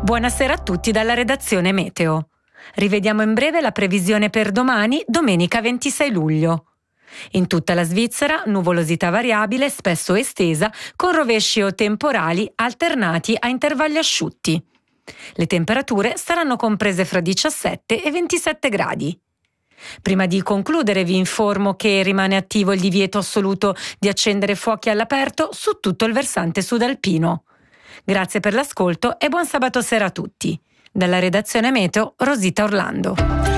Buonasera a tutti dalla redazione Meteo. Rivediamo in breve la previsione per domani, domenica 26 luglio. In tutta la Svizzera, nuvolosità variabile, spesso estesa, con rovesci o temporali alternati a intervalli asciutti. Le temperature saranno comprese fra 17 e 27 gradi. Prima di concludere vi informo che rimane attivo il divieto assoluto di accendere fuochi all'aperto su tutto il versante sudalpino. Grazie per l'ascolto e buon sabato sera a tutti. Dalla redazione Meteo, Rosita Orlando.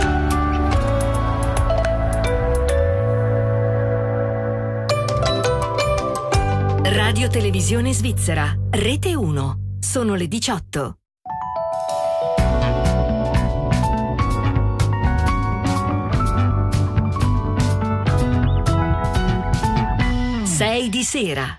Radio Televisione Svizzera, Rete 1. Sono le 18. Sei di sera.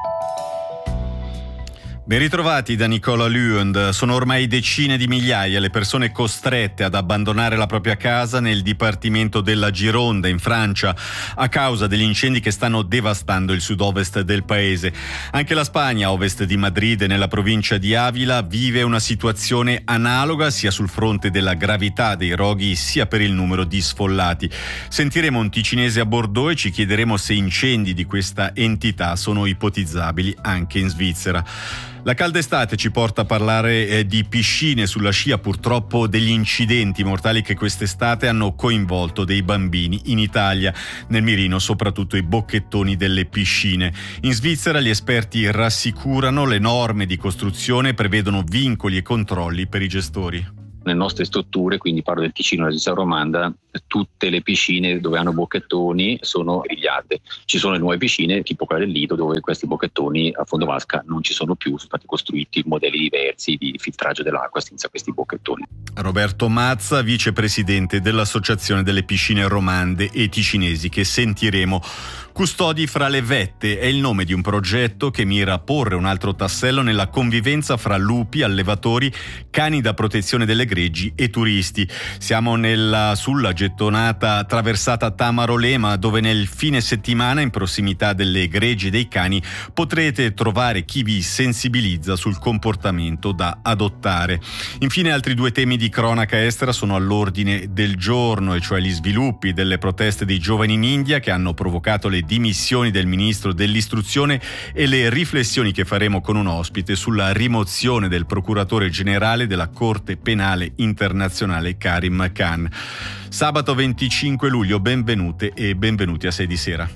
Ben ritrovati da Nicola Lund. Sono ormai decine di migliaia le persone costrette ad abbandonare la propria casa nel dipartimento della Gironda, in Francia, a causa degli incendi che stanno devastando il sud-ovest del paese. Anche la Spagna, a ovest di Madrid e nella provincia di Avila, vive una situazione analoga sia sul fronte della gravità dei roghi sia per il numero di sfollati. Sentiremo un ticinese a Bordeaux e ci chiederemo se incendi di questa entità sono ipotizzabili anche in Svizzera. La calda estate ci porta a parlare di piscine sulla scia, purtroppo degli incidenti mortali che quest'estate hanno coinvolto dei bambini in Italia, nel mirino soprattutto i bocchettoni delle piscine. In Svizzera gli esperti rassicurano, le norme di costruzione prevedono vincoli e controlli per i gestori. Nelle nostre strutture, quindi parlo del Ticino e della Svizzera romanda, tutte le piscine dove hanno bocchettoni sono grigliate. Ci sono le nuove piscine tipo quella del Lido dove questi bocchettoni a fondo vasca non ci sono più, sono stati costruiti modelli diversi di filtraggio dell'acqua senza questi bocchettoni. Roberto Mazza, vicepresidente dell'Associazione delle Piscine Romande e Ticinesi, che sentiremo. Custodi fra le vette è il nome di un progetto che mira a porre un altro tassello nella convivenza fra lupi, allevatori, cani da protezione delle greggi e turisti. Siamo sulla gettonata traversata Tamaro-Lema, dove nel fine settimana, in prossimità delle greggi e dei cani, potrete trovare chi vi sensibilizza sul comportamento da adottare. Infine, altri due temi di cronaca estera sono all'ordine del giorno, e cioè gli sviluppi delle proteste dei giovani in India che hanno provocato le dimissioni del ministro dell'istruzione e le riflessioni che faremo con un ospite sulla rimozione del procuratore generale della Corte Penale Internazionale Karim Khan. Sabato 25 luglio, benvenute e benvenuti a 6 di sera.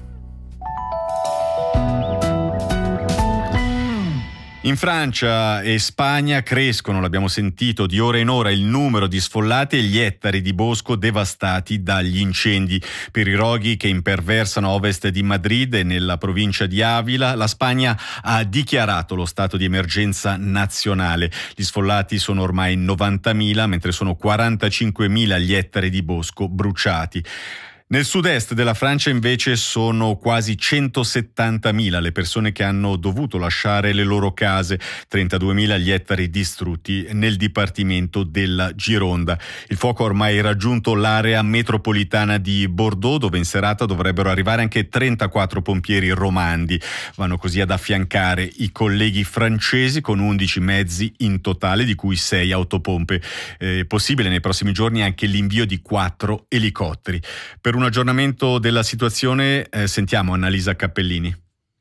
In Francia e Spagna crescono, l'abbiamo sentito, di ora in ora il numero di sfollati e gli ettari di bosco devastati dagli incendi. Per i roghi che imperversano a ovest di Madrid e nella provincia di Avila, la Spagna ha dichiarato lo stato di emergenza nazionale. Gli sfollati sono ormai 90.000, mentre sono 45.000 gli ettari di bosco bruciati. Nel sud-est della Francia invece sono quasi 170.000 le persone che hanno dovuto lasciare le loro case, 32.000 gli ettari distrutti nel dipartimento della Gironda. Il fuoco ha ormai raggiunto l'area metropolitana di Bordeaux, dove in serata dovrebbero arrivare anche 34 pompieri romandi. Vanno così ad affiancare i colleghi francesi con 11 mezzi in totale, di cui 6 autopompe. È possibile nei prossimi giorni anche l'invio di 4 elicotteri. Per un aggiornamento della situazione sentiamo Annalisa Cappellini.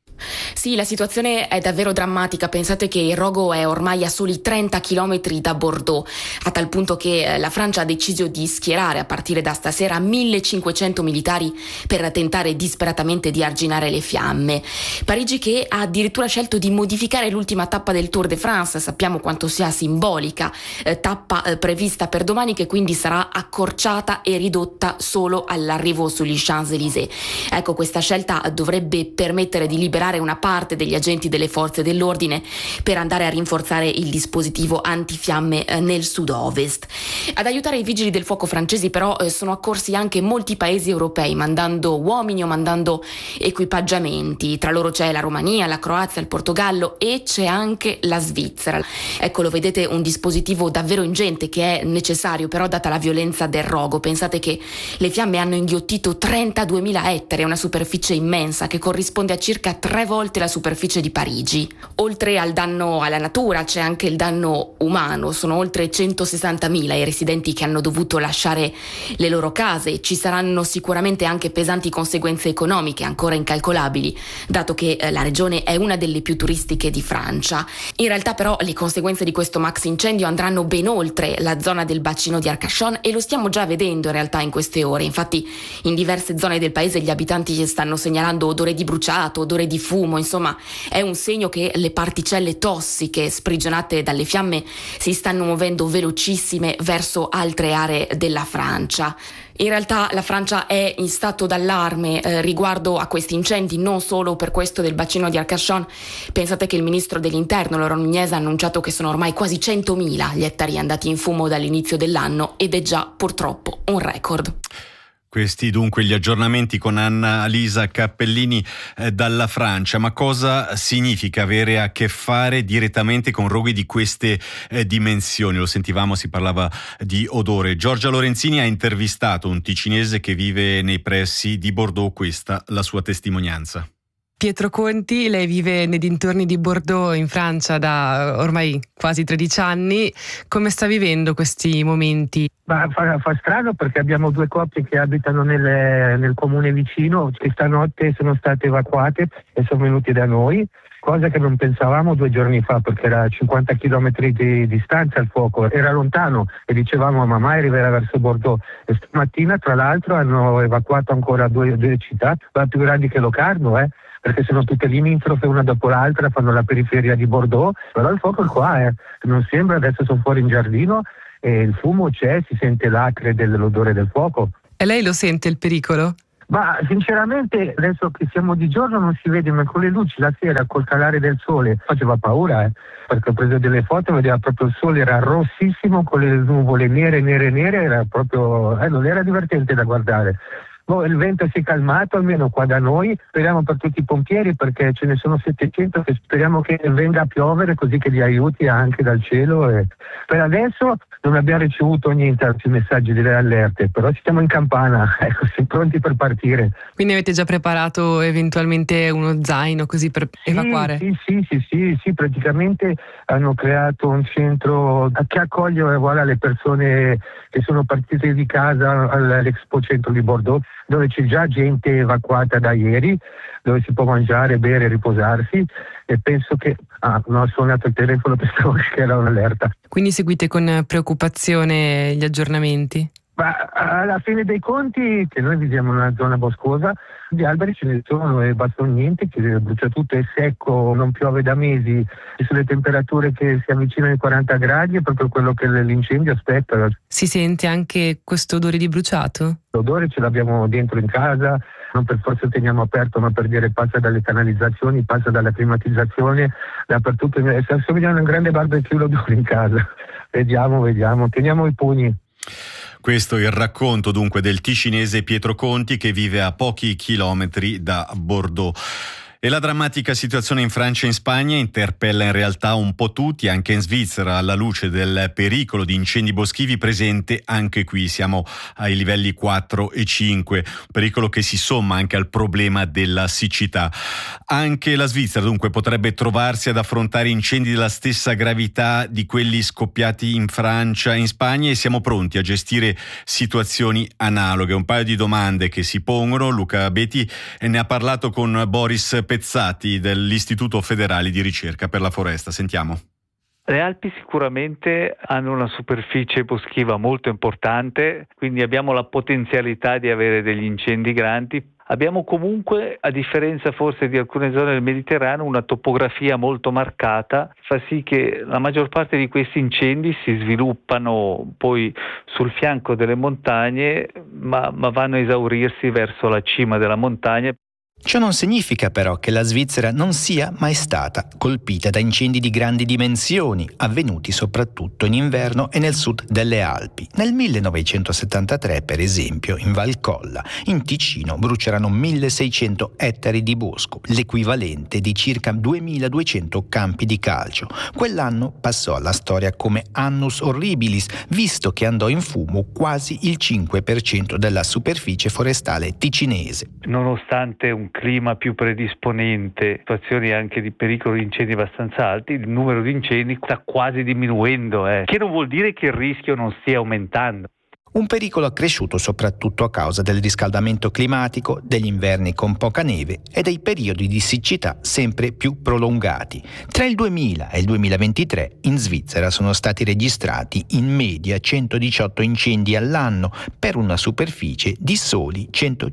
Sì, la situazione è davvero drammatica. Pensate che il rogo è ormai a soli 30 chilometri da Bordeaux, a tal punto che la Francia ha deciso di schierare a partire da stasera 1500 militari per tentare disperatamente di arginare le fiamme. Parigi che ha addirittura scelto di modificare l'ultima tappa del Tour de France, sappiamo quanto sia simbolica, tappa prevista per domani, che quindi sarà accorciata e ridotta solo all'arrivo sugli Champs-Élysées. Ecco, questa scelta dovrebbe permettere di liberare una parte degli agenti delle forze dell'ordine per andare a rinforzare il dispositivo antifiamme nel sud-ovest. Ad aiutare i vigili del fuoco francesi però sono accorsi anche molti paesi europei, mandando uomini o mandando equipaggiamenti. Tra loro c'è la Romania, la Croazia, il Portogallo e c'è anche la Svizzera. Ecco, lo vedete, un dispositivo davvero ingente che è necessario però data la violenza del rogo. Pensate che le fiamme hanno inghiottito 32.000 ettari, una superficie immensa che corrisponde a circa 3 3 volte la superficie di Parigi. Oltre al danno alla natura c'è anche il danno umano, sono oltre 160.000 i residenti che hanno dovuto lasciare le loro case. Ci saranno sicuramente anche pesanti conseguenze economiche ancora incalcolabili, dato che la regione è una delle più turistiche di Francia. In realtà però le conseguenze di questo max incendio andranno ben oltre la zona del bacino di Arcachon e lo stiamo già vedendo in realtà in queste ore. Infatti in diverse zone del paese gli abitanti stanno segnalando odore di bruciato, odore di fumo, insomma è un segno che le particelle tossiche sprigionate dalle fiamme si stanno muovendo velocissime verso altre aree della Francia. In realtà la Francia è in stato d'allarme riguardo a questi incendi, non solo per questo del bacino di Arcachon. Pensate che il ministro dell'Interno, Laurent Nunez, ha annunciato che sono ormai quasi 100.000 gli ettari andati in fumo dall'inizio dell'anno ed è già purtroppo un record. Questi dunque gli aggiornamenti con Annalisa Cappellini dalla Francia. Ma cosa significa avere a che fare direttamente con roghi di queste dimensioni? Lo sentivamo, si parlava di odore. Giorgia Lorenzini ha intervistato un ticinese che vive nei pressi di Bordeaux, questa la sua testimonianza. Pietro Conti, lei vive nei dintorni di Bordeaux in Francia da ormai quasi 13 anni. Come sta vivendo questi momenti? Fa strano perché abbiamo 2 coppie che abitano nel comune vicino che stanotte sono state evacuate e sono venuti da noi, cosa che non pensavamo 2 giorni fa perché era a 50 km di distanza il fuoco, era lontano e dicevamo ma mai arriverà verso Bordeaux. E stamattina tra l'altro hanno evacuato ancora 2 città, la più grandi che Locarno, perché sono tutte limitrofe una dopo l'altra, fanno la periferia di Bordeaux, però il fuoco è qua, non sembra, adesso sono fuori in giardino e il fumo c'è, si sente l'acre dell'odore del fuoco. E lei lo sente il pericolo? Ma sinceramente adesso che siamo di giorno non si vede, ma con le luci la sera col calare del sole faceva paura, perché ho preso delle foto, vedeva proprio il sole, era rossissimo con le nuvole nere, era proprio, non era divertente da guardare. Il vento si è calmato, almeno qua da noi, speriamo per tutti i pompieri perché ce ne sono 700 che speriamo che venga a piovere così che li aiuti anche dal cielo. Per adesso non abbiamo ricevuto niente sui messaggi delle allerte, però stiamo in campana, siamo pronti per partire. Quindi avete già preparato eventualmente uno zaino così per evacuare? Sì, praticamente hanno creato un centro che accoglie le persone che sono partite di casa all'Expo Centro di Bordeaux, dove c'è già gente evacuata da ieri, dove si può mangiare, bere, riposarsi, e penso che ho suonato il telefono, pensavo che era un'allerta. Quindi seguite con preoccupazione gli aggiornamenti? Ma alla fine dei conti, che noi viviamo in una zona boscosa, di alberi ce ne sono e basta niente, che brucia tutto, è secco, non piove da mesi, ci sono le temperature che si avvicinano ai 40 gradi, è proprio quello che l'incendio aspetta. Si sente anche questo odore di bruciato? L'odore ce l'abbiamo dentro in casa, non per forza teniamo aperto, ma per dire passa dalle canalizzazioni, passa dalla climatizzazione, dappertutto. Sta somigliando a un grande barbecue l'odore in casa. Vediamo, teniamo i pugni. Questo è il racconto dunque del ticinese Pietro Conti che vive a pochi chilometri da Bordeaux. E la drammatica situazione in Francia e in Spagna interpella in realtà un po' tutti, anche in Svizzera, alla luce del pericolo di incendi boschivi presente anche qui. Siamo ai livelli 4 e 5, pericolo che si somma anche al problema della siccità. Anche la Svizzera dunque potrebbe trovarsi ad affrontare incendi della stessa gravità di quelli scoppiati in Francia e in Spagna, e siamo pronti a gestire situazioni analoghe. Un paio di domande che si pongono. Luca Betti ne ha parlato con Boris Pezzati dell'Istituto Federale di Ricerca per la Foresta. Sentiamo. Le Alpi sicuramente hanno una superficie boschiva molto importante, quindi abbiamo la potenzialità di avere degli incendi grandi. Abbiamo comunque, a differenza forse di alcune zone del Mediterraneo, una topografia molto marcata, fa sì che la maggior parte di questi incendi si sviluppano poi sul fianco delle montagne, ma vanno a esaurirsi verso la cima della montagna. Ciò non significa però che la Svizzera non sia mai stata colpita da incendi di grandi dimensioni, avvenuti soprattutto in inverno e nel sud delle Alpi. Nel 1973, per esempio, in Valcolla, in Ticino, bruceranno 1.600 ettari di bosco, l'equivalente di circa 2.200 campi di calcio. Quell'anno passò alla storia come Annus Horribilis, visto che andò in fumo quasi il 5% della superficie forestale ticinese. Nonostante un clima più predisponente, situazioni anche di pericolo di incendi abbastanza alti, il numero di incendi sta quasi diminuendo, che non vuol dire che il rischio non stia aumentando. Un pericolo accresciuto soprattutto a causa del riscaldamento climatico, degli inverni con poca neve e dei periodi di siccità sempre più prolungati. Tra il 2000 e il 2023 in Svizzera sono stati registrati in media 118 incendi all'anno per una superficie di soli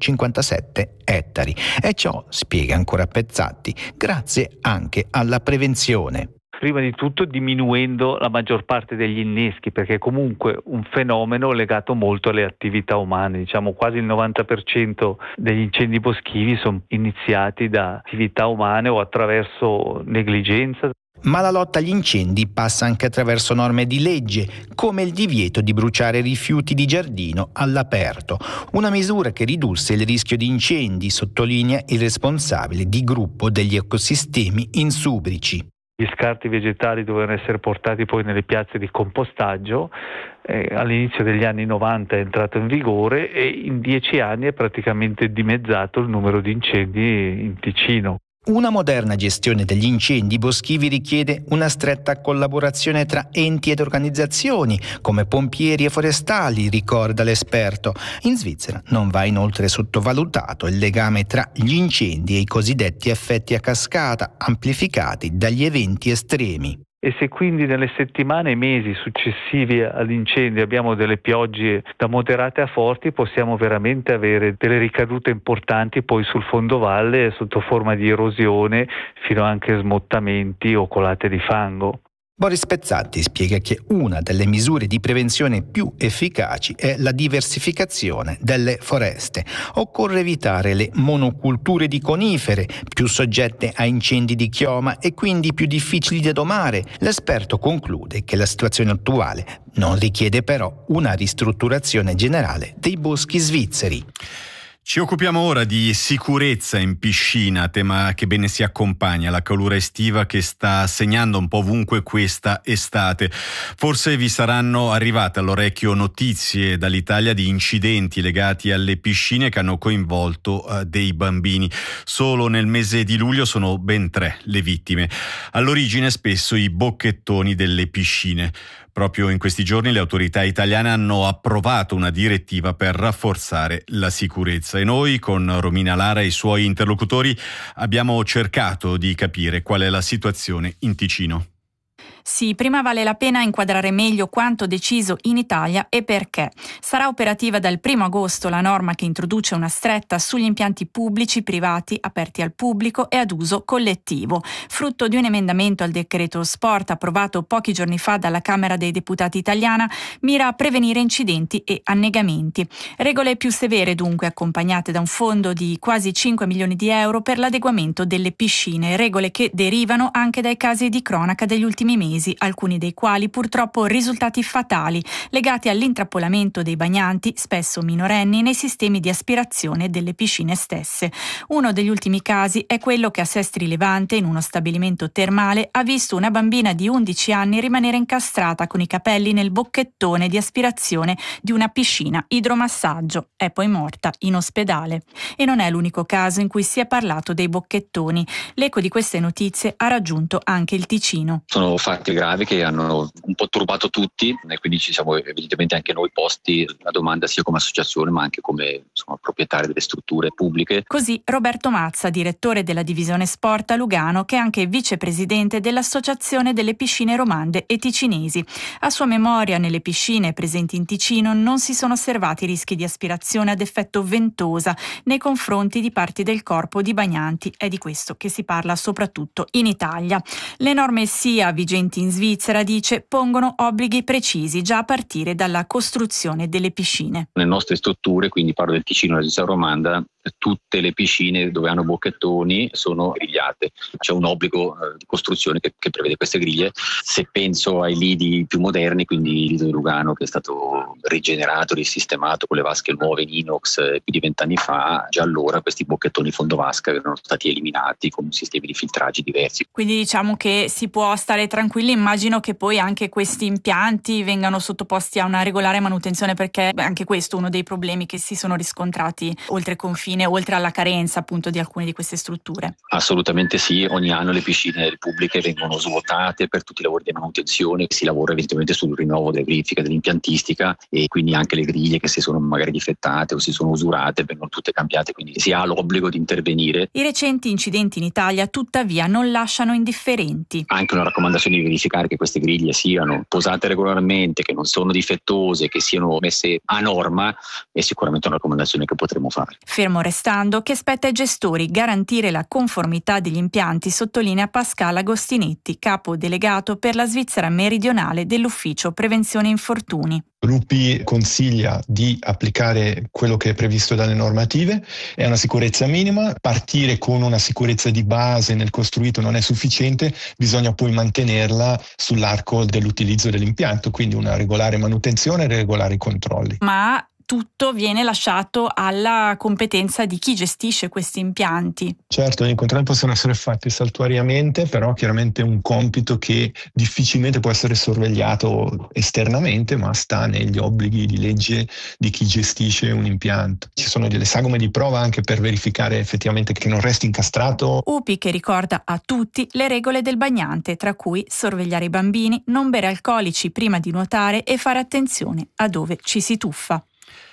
157 ettari. E ciò, spiega ancora Pezzatti, grazie anche alla prevenzione. Prima di tutto diminuendo la maggior parte degli inneschi, perché è comunque un fenomeno legato molto alle attività umane, diciamo quasi il 90% degli incendi boschivi sono iniziati da attività umane o attraverso negligenza. Ma la lotta agli incendi passa anche attraverso norme di legge, come il divieto di bruciare rifiuti di giardino all'aperto, una misura che ridusse il rischio di incendi, sottolinea il responsabile di gruppo degli ecosistemi insubrici. Gli scarti vegetali dovevano essere portati poi nelle piazze di compostaggio, all'inizio degli anni 90 è entrato in vigore e in 10 anni è praticamente dimezzato il numero di incendi in Ticino. Una moderna gestione degli incendi boschivi richiede una stretta collaborazione tra enti ed organizzazioni, come pompieri e forestali, ricorda l'esperto. In Svizzera non va inoltre sottovalutato il legame tra gli incendi e i cosiddetti effetti a cascata, amplificati dagli eventi estremi. E se quindi nelle settimane e mesi successivi all'incendio abbiamo delle piogge da moderate a forti, possiamo veramente avere delle ricadute importanti poi sul fondovalle sotto forma di erosione fino anche a smottamenti o colate di fango. Boris Pezzatti spiega che una delle misure di prevenzione più efficaci è la diversificazione delle foreste. Occorre evitare le monoculture di conifere, più soggette a incendi di chioma e quindi più difficili da domare. L'esperto conclude che la situazione attuale non richiede però una ristrutturazione generale dei boschi svizzeri. Ci occupiamo ora di sicurezza in piscina, tema che bene si accompagna alla calura estiva che sta segnando un po' ovunque questa estate. Forse vi saranno arrivate all'orecchio notizie dall'Italia di incidenti legati alle piscine che hanno coinvolto dei bambini. Solo nel mese di luglio sono ben 3 le vittime. All'origine spesso i bocchettoni delle piscine. Proprio in questi giorni le autorità italiane hanno approvato una direttiva per rafforzare la sicurezza e noi con Romina Lara e i suoi interlocutori abbiamo cercato di capire qual è la situazione in Ticino. Sì, prima vale la pena inquadrare meglio quanto deciso in Italia e perché. Sarà operativa dal 1 agosto la norma che introduce una stretta sugli impianti pubblici privati aperti al pubblico e ad uso collettivo. Frutto di un emendamento al decreto sport approvato pochi giorni fa dalla Camera dei Deputati italiana, mira a prevenire incidenti e annegamenti. Regole più severe dunque, accompagnate da un fondo di quasi 5 milioni di euro per l'adeguamento delle piscine. Regole che derivano anche dai casi di cronaca degli ultimi mesi, alcuni dei quali purtroppo risultati fatali, legati all'intrappolamento dei bagnanti, spesso minorenni, nei sistemi di aspirazione delle piscine stesse. Uno degli ultimi casi è quello che a Sestri Levante, in uno stabilimento termale, ha visto una bambina di 11 anni rimanere incastrata con i capelli nel bocchettone di aspirazione di una piscina idromassaggio. È poi morta in ospedale. E non è l'unico caso in cui si è parlato dei bocchettoni. L'eco di queste notizie ha raggiunto anche il Ticino. Sono fatti gravi che hanno un po' turbato tutti e quindi ci siamo evidentemente anche noi posti la domanda sia come associazione ma anche come proprietari delle strutture pubbliche. Così Roberto Mazza, direttore della divisione sport a Lugano, che è anche vicepresidente dell'Associazione delle piscine romande e ticinesi. A sua memoria, nelle piscine presenti in Ticino non si sono osservati rischi di aspirazione ad effetto ventosa nei confronti di parti del corpo di bagnanti. È di questo che si parla soprattutto in Italia. Le norme sia vigenti in Svizzera, dice, pongono obblighi precisi già a partire dalla costruzione delle piscine. Nelle nostre strutture, quindi parlo del Ticino e della Svizzera romanda, tutte le piscine dove hanno bocchettoni sono grigliate. C'è un obbligo di costruzione che prevede queste griglie. Se penso ai lidi più moderni, quindi il lido di Lugano che è stato rigenerato, risistemato con le vasche nuove in inox più di 20 anni fa, già allora questi bocchettoni fondovasca erano stati eliminati con sistemi di filtraggi diversi. Quindi diciamo che si può stare tranquilli, immagino che poi anche questi impianti vengano sottoposti a una regolare manutenzione, perché anche questo è uno dei problemi che si sono riscontrati oltre confine piscine, oltre alla carenza appunto di alcune di queste strutture? Assolutamente sì, ogni anno le piscine pubbliche vengono svuotate per tutti i lavori di manutenzione, si lavora evidentemente sul rinnovo delle verifiche dell'impiantistica e quindi anche le griglie che si sono magari difettate o si sono usurate vengono tutte cambiate, quindi si ha l'obbligo di intervenire. I recenti incidenti in Italia tuttavia non lasciano indifferenti. Anche una raccomandazione di verificare che queste griglie siano posate regolarmente, che non sono difettose, che siano messe a norma è sicuramente una raccomandazione che potremo fare. Fermo restando che spetta ai gestori garantire la conformità degli impianti, sottolinea Pascal Agostinetti, capo delegato per la Svizzera meridionale dell'Ufficio Prevenzione Infortuni. L'UPI consiglia di applicare quello che è previsto dalle normative, è una sicurezza minima, partire con una sicurezza di base nel costruito non è sufficiente, bisogna poi mantenerla sull'arco dell'utilizzo dell'impianto, quindi una regolare manutenzione e regolari controlli. Ma tutto viene lasciato alla competenza di chi gestisce questi impianti. Certo, i controlli possono essere fatti saltuariamente, però chiaramente è un compito che difficilmente può essere sorvegliato esternamente, ma sta negli obblighi di legge di chi gestisce un impianto. Ci sono delle sagome di prova anche per verificare effettivamente che non resti incastrato. UPI che ricorda a tutti le regole del bagnante, tra cui sorvegliare i bambini, non bere alcolici prima di nuotare e fare attenzione a dove ci si tuffa.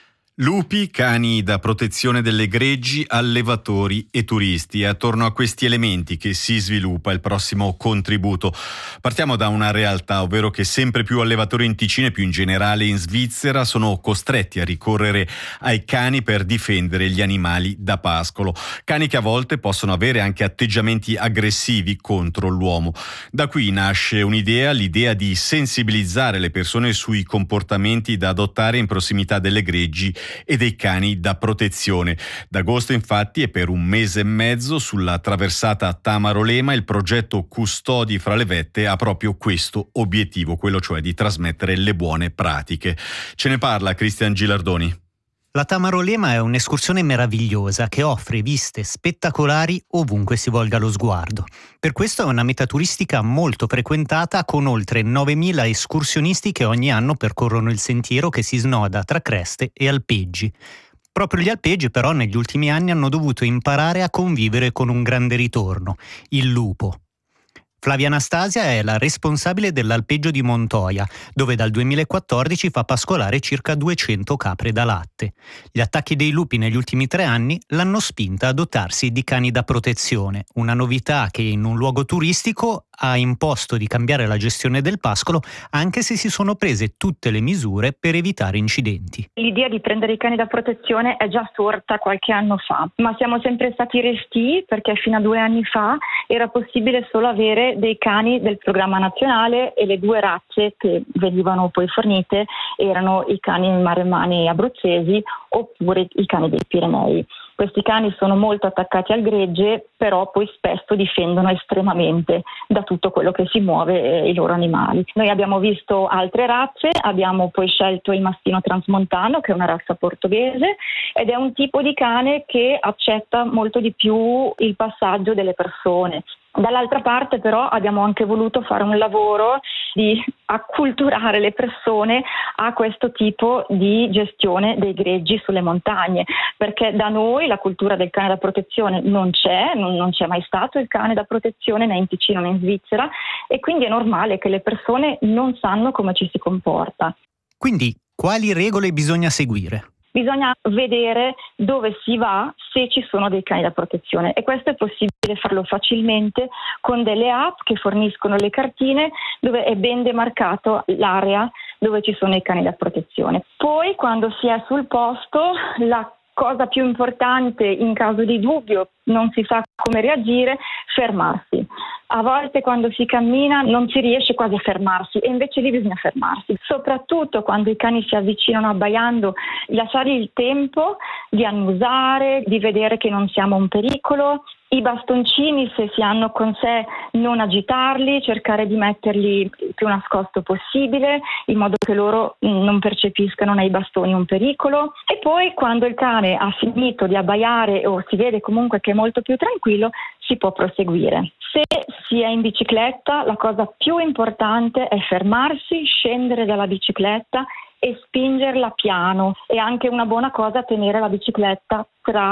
Lupi, cani da protezione delle greggi, allevatori e turisti. È attorno a questi elementi che si sviluppa il prossimo contributo. Partiamo da una realtà, ovvero che sempre più allevatori in Ticino e più in generale in Svizzera sono costretti a ricorrere ai cani per difendere gli animali da pascolo. Cani che a volte possono avere anche atteggiamenti aggressivi contro l'uomo. Da qui nasce l'idea di sensibilizzare le persone sui comportamenti da adottare in prossimità delle greggi e dei cani da protezione. D'agosto infatti e per un mese e mezzo sulla traversata Tamaro-Lema il progetto Custodi fra le vette ha proprio questo obiettivo, quello cioè di trasmettere le buone pratiche. Ce ne parla Cristian Gilardoni. La Tamaro-Lema è un'escursione meravigliosa che offre viste spettacolari ovunque si volga lo sguardo. Per questo è una meta turistica molto frequentata con oltre 9.000 escursionisti che ogni anno percorrono il sentiero che si snoda tra creste e alpeggi. Proprio gli alpeggi però negli ultimi anni hanno dovuto imparare a convivere con un grande ritorno, il lupo. Flavia Anastasia è la responsabile dell'alpeggio di Montoia, dove dal 2014 fa pascolare circa 200 capre da latte. Gli attacchi dei lupi negli ultimi 3 anni l'hanno spinta a dotarsi di cani da protezione, una novità che in un luogo turistico ha imposto di cambiare la gestione del pascolo, anche se si sono prese tutte le misure per evitare incidenti. L'idea di prendere i cani da protezione è già sorta qualche anno fa, ma siamo sempre stati restii perché fino a 2 anni fa era possibile solo avere dei cani del programma nazionale e le 2 razze che venivano poi fornite erano i cani maremmani abruzzesi oppure i cani dei Pirenei. Questi cani sono molto attaccati al gregge, però poi spesso difendono estremamente da tutto quello che si muove i loro animali. Noi abbiamo visto altre razze, abbiamo poi scelto il mastino transmontano, che è una razza portoghese, ed è un tipo di cane che accetta molto di più il passaggio delle persone. Dall'altra parte però abbiamo anche voluto fare un lavoro di acculturare le persone a questo tipo di gestione dei greggi sulle montagne, perché da noi la cultura del cane da protezione non c'è mai stato il cane da protezione né in Ticino né in Svizzera e quindi è normale che le persone non sanno come ci si comporta. Quindi quali regole bisogna seguire? Bisogna vedere dove si va se ci sono dei cani da protezione e questo è possibile farlo facilmente con delle app che forniscono le cartine dove è ben demarcato l'area dove ci sono i cani da protezione. Poi quando si è sul posto la cosa più importante in caso di dubbio, non si sa come reagire, fermarsi. A volte quando si cammina non si riesce quasi a fermarsi e invece lì bisogna fermarsi. Soprattutto quando i cani si avvicinano abbaiando, lasciare il tempo di annusare, di vedere che non siamo un pericolo. I bastoncini, se si hanno con sé, non agitarli, cercare di metterli il più nascosto possibile, in modo che loro non percepiscano nei bastoni un pericolo. E poi quando il cane ha finito di abbaiare o si vede comunque che è molto più tranquillo, si può proseguire. Se si è in bicicletta, la cosa più importante è fermarsi, scendere dalla bicicletta e spingerla piano. È anche una buona cosa tenere la bicicletta tra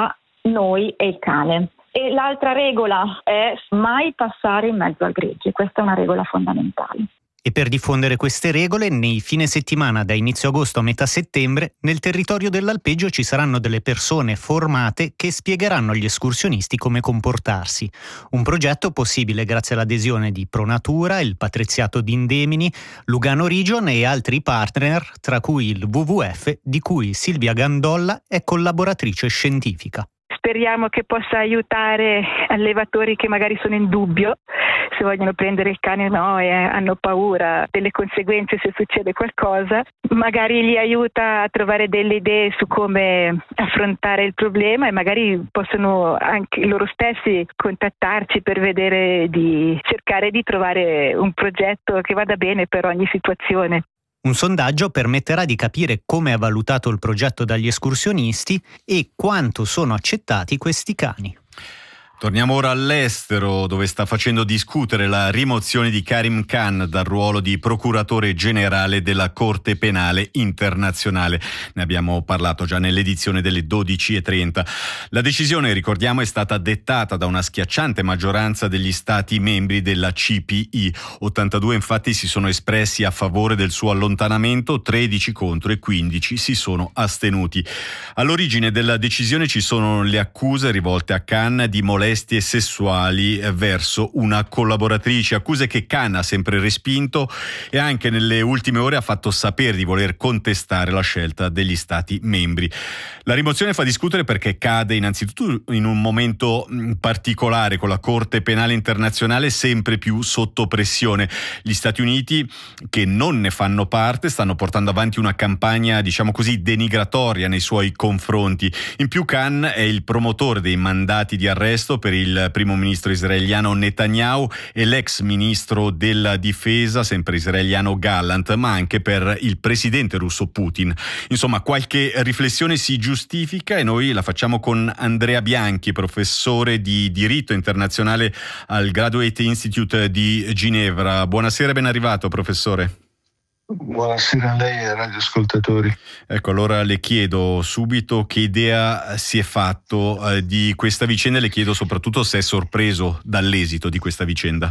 noi e il cane. E l'altra regola è mai passare in mezzo al gregge, questa è una regola fondamentale. E per diffondere queste regole, nei fine settimana da inizio agosto a metà settembre, nel territorio dell'alpeggio ci saranno delle persone formate che spiegheranno agli escursionisti come comportarsi. Un progetto possibile grazie all'adesione di Pronatura, il Patriziato di Indemini, Lugano Region e altri partner, tra cui il WWF, di cui Silvia Gandolla è collaboratrice scientifica. Speriamo che possa aiutare allevatori che magari sono in dubbio se vogliono prendere il cane o no e hanno paura delle conseguenze se succede qualcosa. Magari li aiuta a trovare delle idee su come affrontare il problema e magari possono anche loro stessi contattarci per vedere di cercare di trovare un progetto che vada bene per ogni situazione. Un sondaggio permetterà di capire come è valutato il progetto dagli escursionisti e quanto sono accettati questi cani. Torniamo ora all'estero, dove sta facendo discutere la rimozione di Karim Khan dal ruolo di procuratore generale della Corte Penale Internazionale. Ne abbiamo parlato già nell'edizione delle 12:30. La decisione, ricordiamo, è stata dettata da una schiacciante maggioranza degli Stati membri della CPI. 82 infatti si sono espressi a favore del suo allontanamento, 13 contro e 15 si sono astenuti. All'origine della decisione ci sono le accuse rivolte a Khan di molestie sessuali verso una collaboratrice, accuse che Khan ha sempre respinto e anche nelle ultime ore ha fatto sapere di voler contestare la scelta degli Stati membri. La rimozione fa discutere perché cade innanzitutto in un momento particolare, con la Corte Penale Internazionale sempre più sotto pressione. Gli Stati Uniti, che non ne fanno parte, stanno portando avanti una campagna, diciamo così, denigratoria nei suoi confronti. In più Khan è il promotore dei mandati di arresto per il primo ministro israeliano Netanyahu e l'ex ministro della difesa, sempre israeliano, Gallant, ma anche per il presidente russo Putin. Insomma, qualche riflessione si giustifica e noi la facciamo con Andrea Bianchi, professore di diritto internazionale al Graduate Institute di Ginevra. Buonasera e ben arrivato, professore. Buonasera a lei e ai radioascoltatori. Ecco, allora le chiedo subito che idea si è fatto di questa vicenda e le chiedo soprattutto se è sorpreso dall'esito di questa vicenda.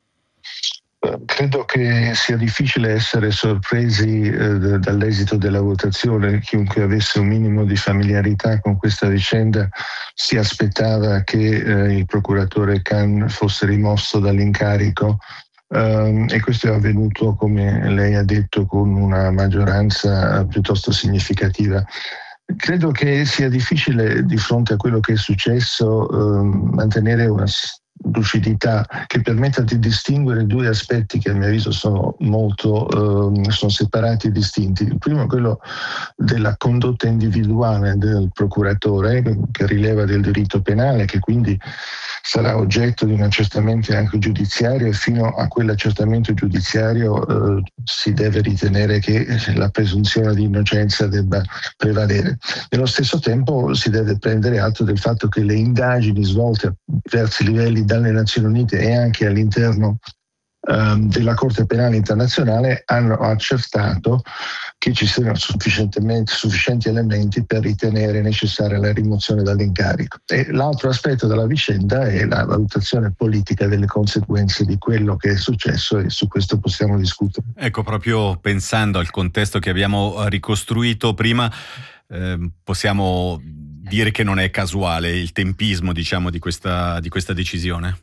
Credo che sia difficile essere sorpresi dall'esito della votazione. Chiunque avesse un minimo di familiarità con questa vicenda si aspettava che il procuratore Khan fosse rimosso dall'incarico. E questo è avvenuto, come lei ha detto, con una maggioranza piuttosto significativa. Credo che sia difficile, di fronte a quello che è successo, mantenere una lucidità che permetta di distinguere due aspetti che a mio avviso sono sono separati e distinti. Il primo è quello della condotta individuale del procuratore, che rileva del diritto penale, che quindi sarà oggetto di un accertamento anche giudiziario, e fino a quell'accertamento giudiziario si deve ritenere che la presunzione di innocenza debba prevalere. Nello stesso tempo si deve prendere atto del fatto che le indagini svolte a diversi livelli dalle Nazioni Unite e anche all'interno della Corte Penale Internazionale hanno accertato che ci siano sufficienti elementi per ritenere necessaria la rimozione dall'incarico. E l'altro aspetto della vicenda è la valutazione politica delle conseguenze di quello che è successo, e su questo possiamo discutere. Ecco, proprio pensando al contesto che abbiamo ricostruito prima, possiamo dire che non è casuale il tempismo, diciamo, di questa decisione?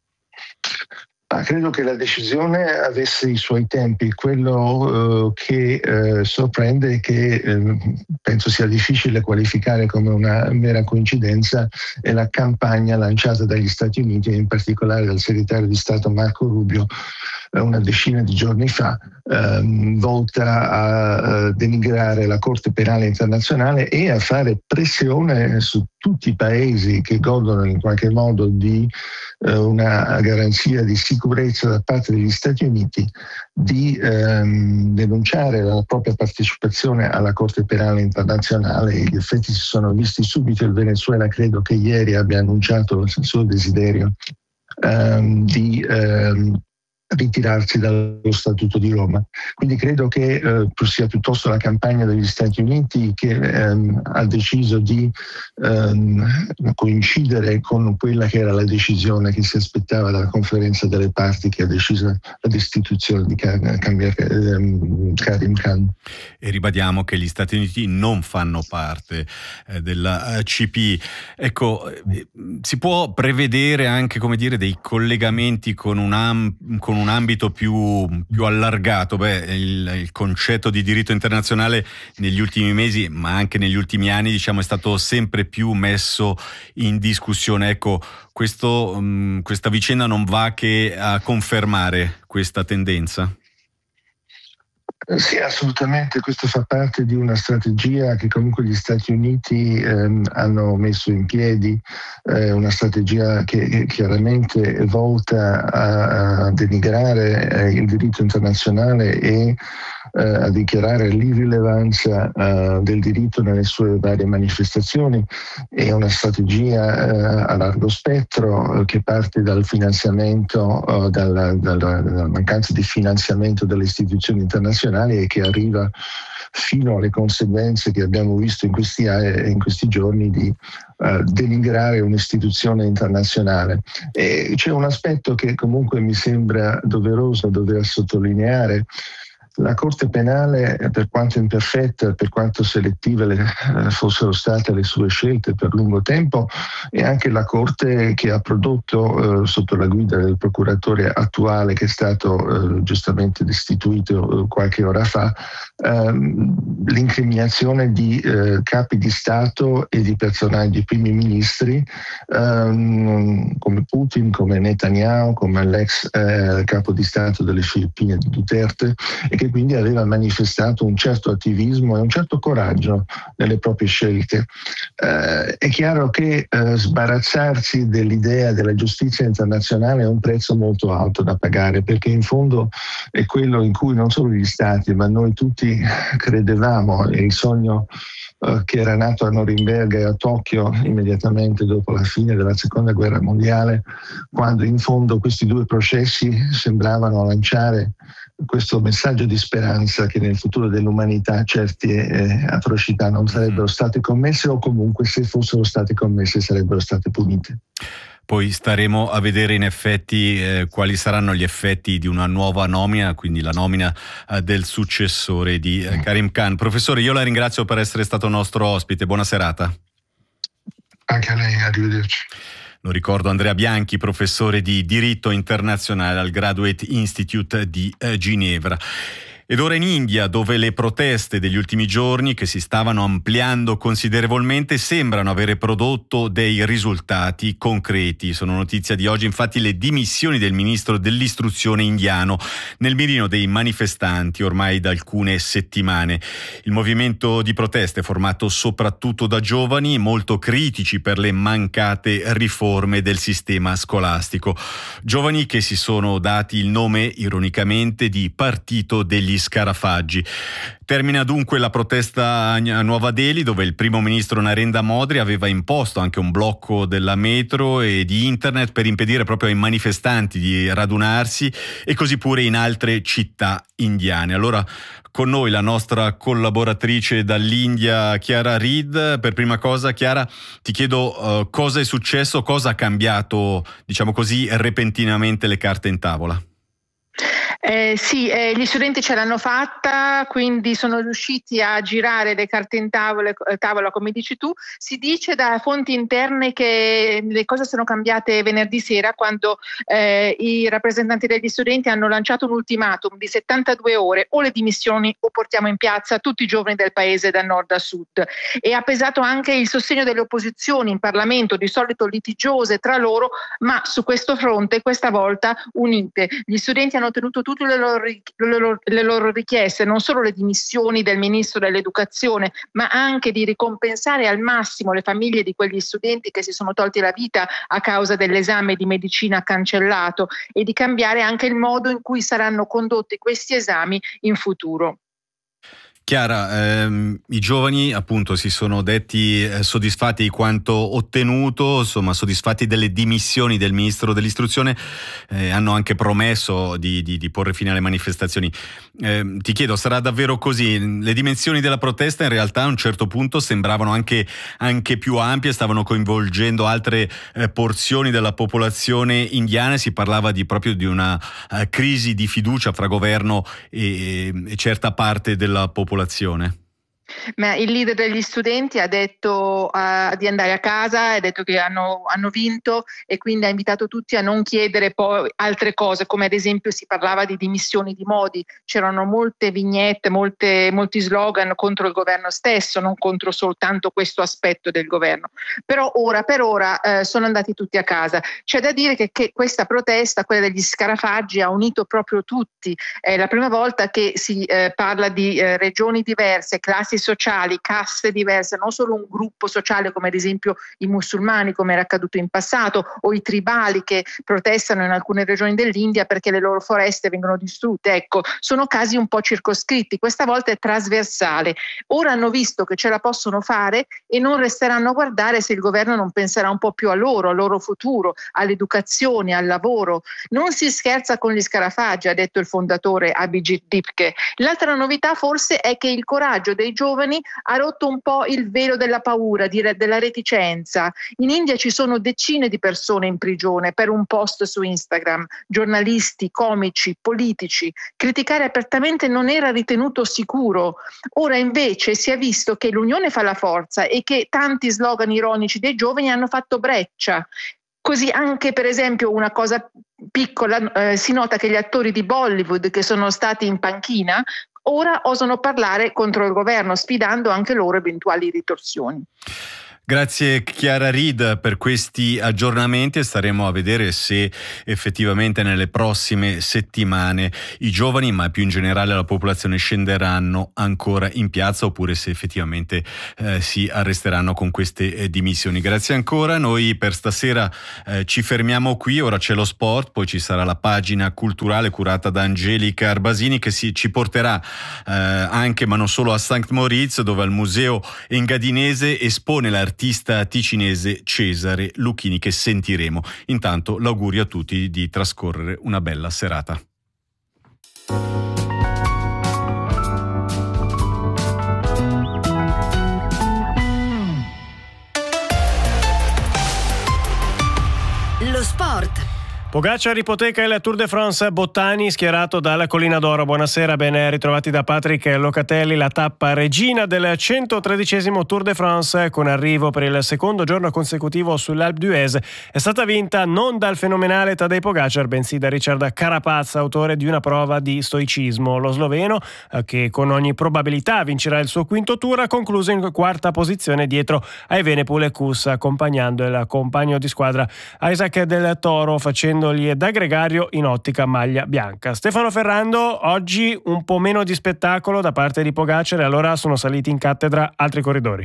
Credo che la decisione avesse i suoi tempi. Quello che sorprende è che penso sia difficile qualificare come una mera coincidenza è la campagna lanciata dagli Stati Uniti, e in particolare dal segretario di Stato Marco Rubio una decina di giorni fa, volta a denigrare la Corte Penale Internazionale e a fare pressione su tutti i paesi che godono in qualche modo di una garanzia di sicurezza da parte degli Stati Uniti di denunciare la propria partecipazione alla Corte Penale Internazionale. Gli effetti si sono visti subito. Il Venezuela credo che ieri abbia annunciato il suo desiderio di ritirarsi dallo Statuto di Roma. Quindi credo che sia piuttosto la campagna degli Stati Uniti che ha deciso di coincidere con quella che era la decisione che si aspettava dalla conferenza delle parti, che ha deciso la destituzione di Karim Khan. E ribadiamo che gli Stati Uniti non fanno parte della CPI. Ecco, si può prevedere anche, come dire, dei collegamenti con un ambito più allargato. Il concetto di diritto internazionale negli ultimi mesi, ma anche negli ultimi anni, diciamo, è stato sempre più messo in discussione. Ecco, questa vicenda non va che a confermare questa tendenza? Sì, assolutamente, questo fa parte di una strategia che comunque gli Stati Uniti hanno messo in piedi, una strategia che chiaramente è volta a denigrare il diritto internazionale e a dichiarare l'irrilevanza del diritto nelle sue varie manifestazioni. È una strategia a largo spettro che parte dal finanziamento, dalla mancanza di finanziamento delle istituzioni internazionali, e che arriva fino alle conseguenze che abbiamo visto in questi giorni di denigrare un'istituzione internazionale. E c'è un aspetto che comunque mi sembra doveroso dover sottolineare. La Corte Penale, per quanto imperfetta, per quanto selettive fossero state le sue scelte per lungo tempo, è anche la Corte che ha prodotto, sotto la guida del procuratore attuale, che è stato giustamente destituito qualche ora fa, l'incriminazione di capi di Stato e di personaggi, di primi ministri, come Putin, come Netanyahu, come l'ex capo di Stato delle Filippine Duterte, e che quindi aveva manifestato un certo attivismo e un certo coraggio nelle proprie scelte. È chiaro che sbarazzarsi dell'idea della giustizia internazionale è un prezzo molto alto da pagare, perché in fondo è quello in cui non solo gli Stati, ma noi tutti credevamo, è il sogno che era nato a Norimberga e a Tokyo immediatamente dopo la fine della Seconda Guerra Mondiale, quando in fondo questi due processi sembravano lanciare questo messaggio di speranza che nel futuro dell'umanità certe atrocità non sarebbero state commesse, o comunque se fossero state commesse sarebbero state punite. Poi staremo a vedere in effetti quali saranno gli effetti di una nuova nomina, quindi la nomina del successore di Karim Khan. Professore, io la ringrazio per essere stato nostro ospite. Buona serata. Anche a lei, arrivederci. Lo ricordo, Andrea Bianchi, professore di diritto internazionale al Graduate Institute di Ginevra. Ed ora in India, dove le proteste degli ultimi giorni, che si stavano ampliando considerevolmente, sembrano avere prodotto dei risultati concreti. Sono notizia di oggi, infatti, le dimissioni del ministro dell'istruzione indiano nel mirino dei manifestanti ormai da alcune settimane. Il movimento di proteste è formato soprattutto da giovani molto critici per le mancate riforme del sistema scolastico. Giovani che si sono dati il nome, ironicamente, di Partito degli Scarafaggi. Termina dunque la protesta a Nuova Delhi, dove il primo ministro Narendra Modi aveva imposto anche un blocco della metro e di internet per impedire proprio ai manifestanti di radunarsi, e così pure in altre città indiane. Allora, con noi la nostra collaboratrice dall'India, Chiara Reed. Per prima cosa, Chiara, ti chiedo cosa è successo, cosa ha cambiato, diciamo così, repentinamente le carte in tavola. Gli studenti ce l'hanno fatta, quindi sono riusciti a girare le carte in tavola, come dici tu. Si dice da fonti interne che le cose sono cambiate venerdì sera, quando i rappresentanti degli studenti hanno lanciato un ultimatum di 72 ore: o le dimissioni o portiamo in piazza tutti i giovani del paese da nord a sud. E ha pesato anche il sostegno delle opposizioni in Parlamento, di solito litigiose tra loro, ma su questo fronte questa volta unite. Gli studenti hanno ottenuto tutte le loro richieste, non solo le dimissioni del ministro dell'educazione, ma anche di ricompensare al massimo le famiglie di quegli studenti che si sono tolti la vita a causa dell'esame di medicina cancellato, e di cambiare anche il modo in cui saranno condotti questi esami in futuro. Chiara, i giovani appunto si sono detti soddisfatti di quanto ottenuto, insomma soddisfatti delle dimissioni del ministro dell'istruzione, hanno anche promesso di porre fine alle manifestazioni. Ti chiedo, sarà davvero così? Le dimensioni della protesta in realtà a un certo punto sembravano anche più ampie, stavano coinvolgendo altre porzioni della popolazione indiana, si parlava proprio di una crisi di fiducia fra governo e certa parte della popolazione. Ma il leader degli studenti ha detto di andare a casa, ha detto che hanno vinto e quindi ha invitato tutti a non chiedere poi altre cose, come ad esempio si parlava di dimissioni di Modi, c'erano molte vignette, molti slogan contro il governo stesso, non contro soltanto questo aspetto del governo. Però ora per ora sono andati tutti a casa. C'è da dire che questa protesta, quella degli scarafaggi, ha unito proprio tutti. È la prima volta che si parla di regioni diverse, classi sociali, caste diverse, non solo un gruppo sociale come ad esempio i musulmani, come era accaduto in passato, o i tribali che protestano in alcune regioni dell'India perché le loro foreste vengono distrutte. Ecco, sono casi un po' circoscritti, questa volta è trasversale. Ora hanno visto che ce la possono fare e non resteranno a guardare se il governo non penserà un po' più a loro futuro, all'educazione, al lavoro. Non si scherza con gli scarafaggi, ha detto il fondatore Abhijit Dipke. L'altra novità forse è che il coraggio dei giovani ha rotto un po' il velo della paura, della reticenza. In India ci sono decine di persone in prigione per un post su Instagram, giornalisti, comici, politici. Criticare apertamente non era ritenuto sicuro. Ora invece si è visto che l'unione fa la forza e che tanti slogan ironici dei giovani hanno fatto breccia. Così anche per esempio una cosa piccola, si nota che gli attori di Bollywood che sono stati in panchina ora osano parlare contro il governo, sfidando anche loro eventuali ritorsioni. Grazie Chiara Reed per questi aggiornamenti e staremo a vedere se effettivamente nelle prossime settimane i giovani, ma più in generale la popolazione, scenderanno ancora in piazza oppure se effettivamente si arresteranno con queste dimissioni. Grazie ancora, noi per stasera ci fermiamo qui, ora c'è lo sport, poi ci sarà la pagina culturale curata da Angelica Arbasini che ci porterà anche, ma non solo, a St. Moritz, dove al Museo Engadinese espone l'artista ticinese Cesare Lucchini, che sentiremo. Intanto l'augurio a tutti di trascorrere una bella serata. Lo sport. Pogacar ipoteca il Tour de France, Bottani schierato dalla Collina d'Oro. Buonasera, ben ritrovati da Patrick Locatelli. La tappa regina del 113° Tour de France, con arrivo per il secondo giorno consecutivo sull'Alpe d'Huez, è stata vinta non dal fenomenale Tadej Pogacar, bensì da Richard Carapaz, autore di una prova di stoicismo. Lo sloveno, che con ogni probabilità vincerà il suo quinto Tour, ha concluso in quarta posizione dietro a Evenepoel e Kuss, accompagnando il compagno di squadra Isaac Del Toro, facendogli da gregario in ottica maglia bianca. Stefano Ferrando, oggi un po' meno di spettacolo da parte di Pogacar e allora sono saliti in cattedra altri corridori.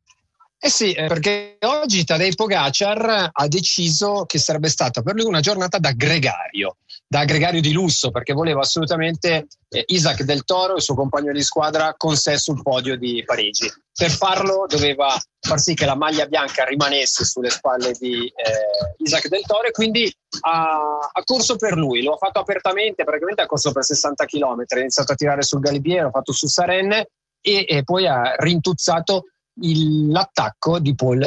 Eh sì, perché oggi Tadej Pogacar ha deciso che sarebbe stata per lui una giornata da gregario di lusso, perché voleva assolutamente Isaac Del Toro, il suo compagno di squadra, con sé sul podio di Parigi. Per farlo doveva far sì che la maglia bianca rimanesse sulle spalle di Isaac Del Toro, e quindi ha corso per lui. Lo ha fatto apertamente, praticamente ha corso per 60 km, ha iniziato a tirare sul Galibier, ha fatto su Sarenne e poi ha rintuzzato l'attacco di Paul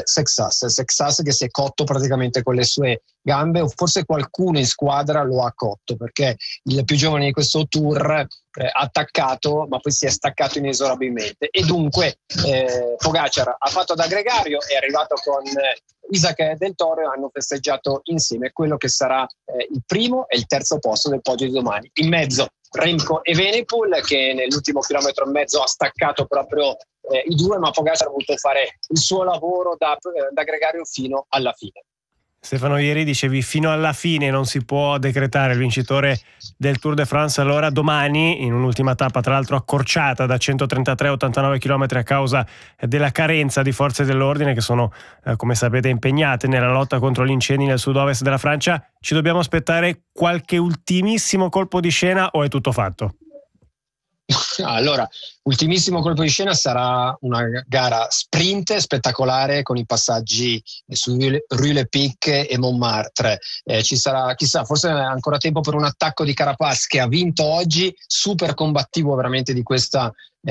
Sexas che si è cotto praticamente con le sue gambe, o forse qualcuno in squadra lo ha cotto, perché il più giovane di questo tour ha attaccato ma poi si è staccato inesorabilmente, e dunque Pogacar ha fatto da gregario, è arrivato con Isaac Del Toro e hanno festeggiato insieme quello che sarà il primo e il terzo posto del podio di domani. In mezzo Remco e Evenepoel, che nell'ultimo chilometro e mezzo ha staccato proprio i due, ma Pogacar ha voluto fare il suo lavoro da gregario fino alla fine. Stefano, ieri dicevi fino alla fine non si può decretare il vincitore del Tour de France, allora domani, in un'ultima tappa tra l'altro accorciata da 133 a 89 km a causa della carenza di forze dell'ordine che sono, come sapete, impegnate nella lotta contro gli incendi nel sud-ovest della Francia, ci dobbiamo aspettare qualche ultimissimo colpo di scena o è tutto fatto? Allora, ultimissimo colpo di scena sarà una gara sprint spettacolare con i passaggi su Rue-le-Pic e Montmartre. Ci sarà, chissà, forse è ancora tempo per un attacco di Carapaz, che ha vinto oggi, super combattivo veramente di questo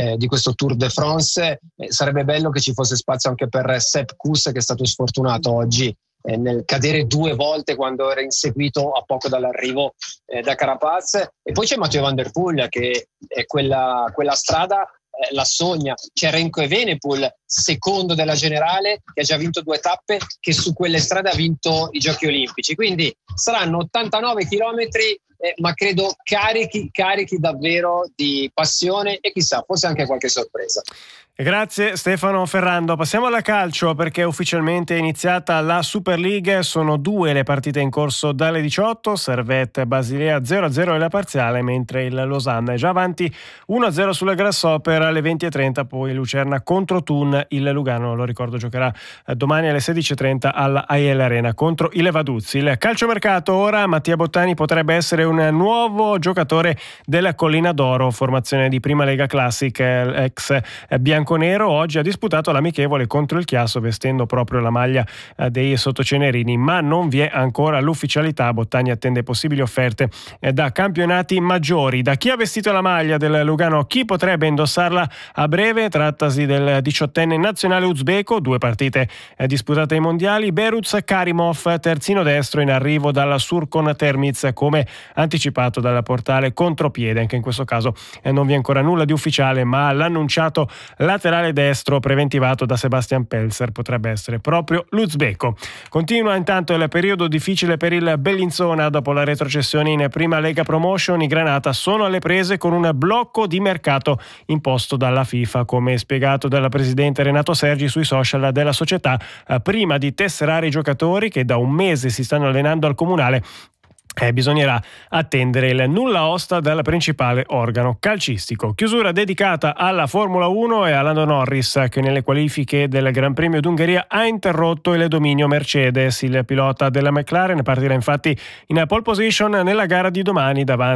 Tour de France. Sarebbe bello che ci fosse spazio anche per Sepp Kuss, che è stato sfortunato oggi nel cadere 2 volte quando era inseguito a poco dall'arrivo da Carapaz. E poi c'è Mathieu Van Der Poel, che è quella strada la sogna. C'è Remco Evenepoel, secondo della generale, che ha già vinto 2 tappe, che su quelle strade ha vinto i Giochi Olimpici. Quindi saranno 89 chilometri, ma credo carichi davvero di passione e chissà, forse anche qualche sorpresa. Grazie Stefano Ferrando. Passiamo alla calcio, perché è ufficialmente iniziata la Super League. Sono 2 le partite in corso dalle 18. Servette Basilea 0-0 è la parziale, mentre il Losanna è già avanti 1-0 sulla Grasshopper. Alle 20:30 poi Lucerna contro Thun. Il Lugano, lo ricordo, giocherà domani alle 16:30 alla AEL Arena contro i Levaduzzi. Il calciomercato ora: Mattia Bottani potrebbe essere un nuovo giocatore della Collina d'Oro, formazione di Prima Lega Classic, ex bianconero. Oggi ha disputato l'amichevole contro il Chiasso vestendo proprio la maglia dei sottocenerini, ma non vi è ancora l'ufficialità. Bottani attende possibili offerte da campionati maggiori. Da chi ha vestito la maglia del Lugano, chi potrebbe indossarla a breve? Trattasi del 18enne nazionale uzbeko, 2 partite disputate ai mondiali. Beruz Karimov, terzino destro in arrivo dalla Surkon Termiz, come anticipato dal portale Contropiede. Anche in questo caso non vi è ancora nulla di ufficiale, ma l'annunciato laterale destro preventivato da Sebastian Pelzer potrebbe essere proprio l'uzbeko. Continua intanto il periodo difficile per il Bellinzona. Dopo la retrocessione in Prima Lega Promotion, i Granata sono alle prese con un blocco di mercato imposto dalla FIFA, come spiegato dal presidente Renato Sergi sui social della società. Prima di tesserare i giocatori che da un mese si stanno allenando al comunale, bisognerà attendere il nulla osta dal principale organo calcistico. Chiusura dedicata alla Formula 1 e a Lando Norris, che nelle qualifiche del Gran Premio d'Ungheria ha interrotto il dominio Mercedes. Il pilota della McLaren partirà infatti in pole position nella gara di domani davanti